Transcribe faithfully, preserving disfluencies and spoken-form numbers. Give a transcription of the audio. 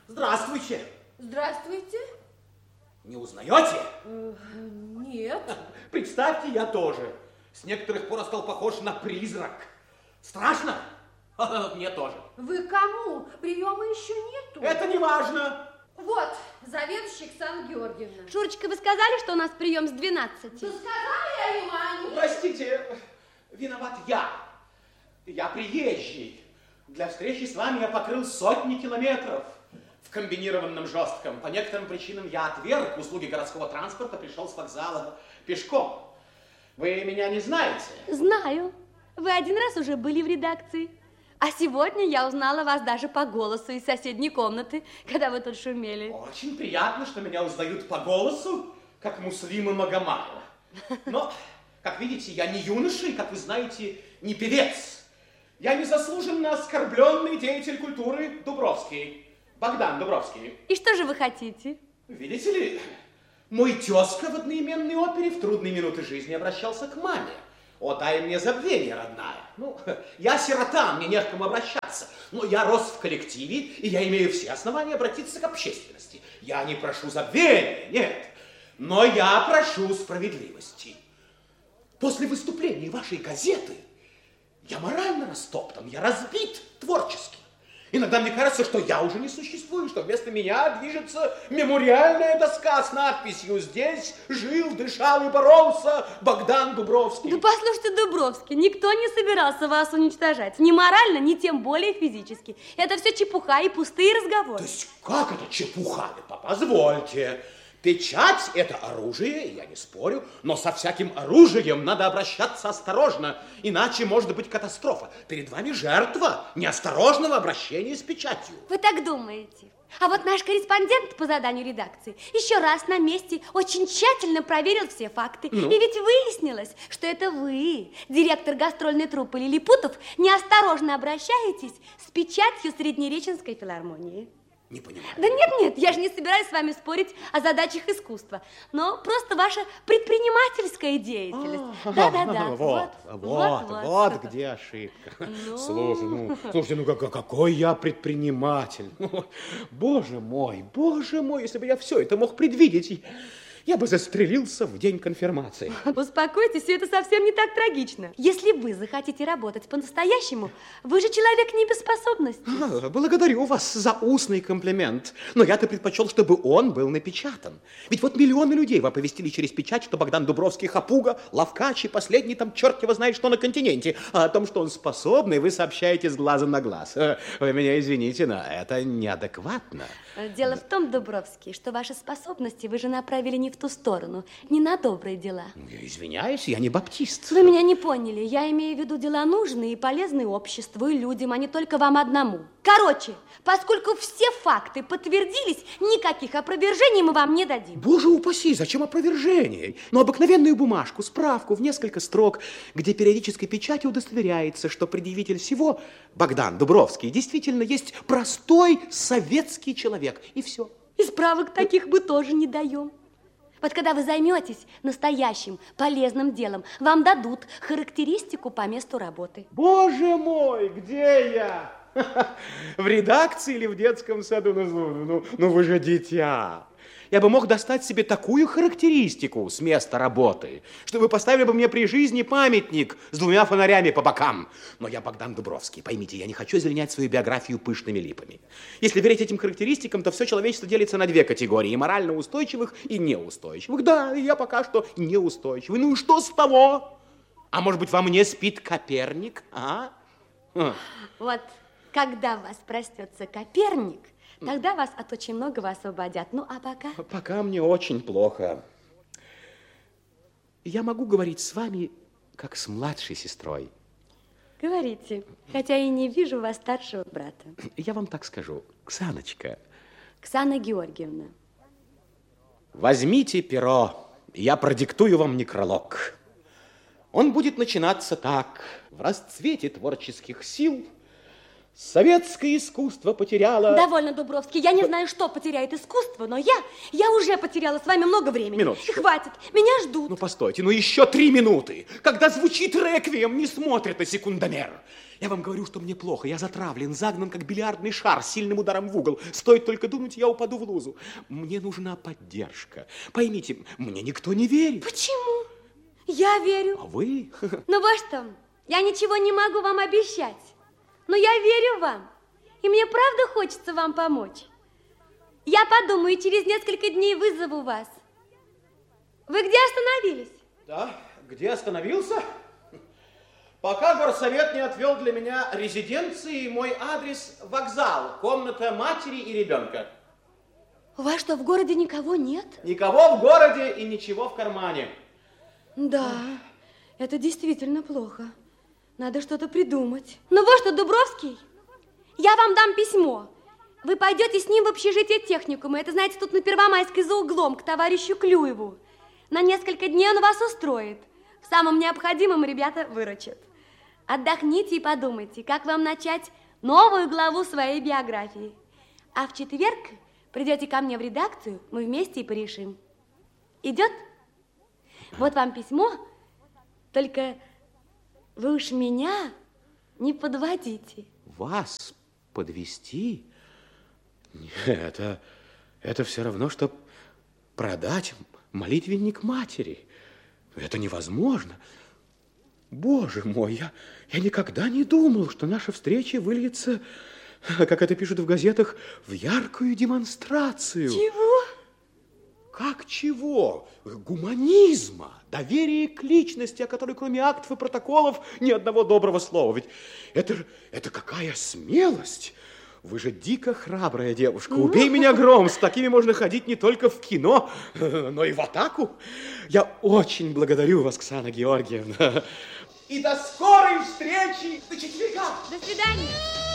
Здравствуйте. Здравствуйте. Не узнаете? Э, нет. Представьте, я тоже. С некоторых пор стал похож на призрак. Страшно? Мне тоже. Вы кому? Приема еще нету. Это не важно. Вот, заведующая Оксана Георгиевна. Шурочка, вы сказали, что у нас прием с двенадцати? Да сказала я ему, а они... Простите, виноват я. Я приезжий. Для встречи с вами я покрыл сотни километров. В комбинированном жестком. По некоторым причинам я отверг услуги городского транспорта, пришел с вокзала пешком. Вы меня не знаете? Знаю. Вы один раз уже были в редакции. А сегодня я узнала вас даже по голосу из соседней комнаты, когда вы тут шумели. Очень приятно, что меня узнают по голосу, как Муслима Магомаева. Но, как видите, я не юноша и, как вы знаете, не певец. Я незаслуженно оскорбленный деятель культуры Дубровский. Богдан Дубровский. И что же вы хотите? Видите ли, мой тезка в одноименной опере в трудные минуты жизни обращался к маме. О, дай мне забвение, родная. Ну, я сирота, мне не к кому обращаться. Но я рос в коллективе, и я имею все основания обратиться к общественности. Я не прошу забвения, нет. Но я прошу справедливости. После выступления вашей газеты я морально растоптан, я разбит творчески. Иногда мне кажется, что я уже не существую, что вместо меня движется мемориальная доска с надписью «Здесь жил, дышал и боролся Богдан Дубровский». Да послушайте, Дубровский, никто не собирался вас уничтожать. Ни морально, ни тем более физически. Это все чепуха и пустые разговоры. То есть как это чепуха? Позвольте. Печать – это оружие, я не спорю, но со всяким оружием надо обращаться осторожно, иначе может быть катастрофа. Перед вами жертва неосторожного обращения с печатью. Вы так думаете? А вот наш корреспондент по заданию редакции еще раз на месте очень тщательно проверил все факты. Ну? И ведь выяснилось, что это вы, директор гастрольной труппы Лилипутов, неосторожно обращаетесь с печатью Среднереченской филармонии. Не понимаю. Да нет, нет, я же не собираюсь с вами спорить о задачах искусства, но просто ваша предпринимательская деятельность. Да-да-да. Вот, вот, вот, вот, вот где ошибка. Ну... Слушай, ну, слушайте, ну как, какой я предприниматель. Ну, боже мой, боже мой, если бы я все это мог предвидеть, я бы застрелился в день конфирмации. Успокойтесь, все это совсем не так трагично. Если вы захотите работать по-настоящему, вы же человек не без способностей. А, благодарю вас за устный комплимент. Но я-то предпочел, чтобы он был напечатан. Ведь вот миллионы людей вы оповестили через печать, что Богдан Дубровский хапуга, ловкач и последний там черт его знает что на континенте. А о том, что он способный, вы сообщаете с глаза на глаз. Вы меня извините, но это неадекватно. Дело в том, Дубровский, что ваши способности вы же направили не в ту сторону, не на добрые дела. Я извиняюсь, я не баптист. Вы меня не поняли. Я имею в виду дела нужные и полезные обществу и людям, а не только вам одному. Короче, поскольку все факты подтвердились, никаких опровержений мы вам не дадим. Боже упаси, зачем опровержение? Ну, обыкновенную бумажку, справку в несколько строк, где периодической печатью удостоверяется, что предъявитель всего, Богдан Дубровский, действительно есть простой советский человек. И все. И справок таких мы тоже не даем. Вот когда вы займетесь настоящим полезным делом, вам дадут характеристику по месту работы. Боже мой, где я? В редакции или в детском саду? Ну, ну вы же дитя. Я бы мог достать себе такую характеристику с места работы, что вы поставили бы мне при жизни памятник с двумя фонарями по бокам. Но я Богдан Дубровский, поймите, я не хочу извинять свою биографию пышными липами. Если верить этим характеристикам, то все человечество делится на две категории, морально устойчивых и неустойчивых. Да, я пока что неустойчивый. Ну и что с того? А может быть, во мне спит Коперник, а? Вот, когда в вас проснется Коперник, тогда вас от очень многого освободят. Ну, а пока... Пока мне очень плохо. Я могу говорить с вами, как с младшей сестрой. Говорите, хотя и не вижу у вас старшего брата. Я вам так скажу. Ксаночка. Оксана Георгиевна. Возьмите перо, я продиктую вам некролог. Он будет начинаться так. В расцвете творческих сил Советское искусство потеряло... Довольно, Дубровский. Я не знаю, что потеряет искусство, но я, я уже потеряла с вами много времени. Минуточку. Хватит, меня ждут. Ну, постойте, ну еще три минуты. Когда звучит реквием, не смотрят на секундомер. Я вам говорю, что мне плохо. Я затравлен, загнан, как бильярдный шар с сильным ударом в угол. Стоит только думать, я упаду в лузу. Мне нужна поддержка. Поймите, мне никто не верит. Почему? Я верю. А вы? Ну вот что, я ничего не могу вам обещать. Но я верю вам, и мне правда хочется вам помочь. Я подумаю, и через несколько дней вызову вас. Вы где остановились? Да, где остановился? Пока горсовет не отвел для меня резиденции, мой адрес – вокзал, комната матери и ребенка. У вас что, в городе никого нет? Никого в городе и ничего в кармане. Да, это действительно плохо. Надо что-то придумать. Ну вот что, Дубровский, я вам дам письмо. Вы пойдете с ним в общежитие техникума. Это, знаете, тут на Первомайской за углом, к товарищу Клюеву. На несколько дней он вас устроит. В самом необходимом ребята выручат. Отдохните и подумайте, как вам начать новую главу своей биографии. А в четверг придете ко мне в редакцию, мы вместе и порешим. Идет? Вот вам письмо, только... Вы уж меня не подводите. Вас подвести? Это, это все равно, что продать молитвенник матери. Это невозможно. Боже мой, я, я никогда не думал, что наша встреча выльется, как это пишут в газетах, в яркую демонстрацию. Чего? Как чего? Гуманизма, доверия к личности, о которой кроме актов и протоколов ни одного доброго слова. Ведь это, это какая смелость! Вы же дико храбрая девушка. Убей меня, гром, с такими можно ходить не только в кино, но и в атаку. Я очень благодарю вас, Оксана Георгиевна. И до скорой встречи до четверга. До свидания.